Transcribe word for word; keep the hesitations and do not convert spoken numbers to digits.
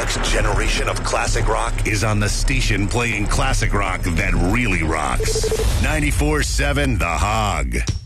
next generation of classic rock is on the station playing classic rock that really rocks. ninety-four seven The Hog.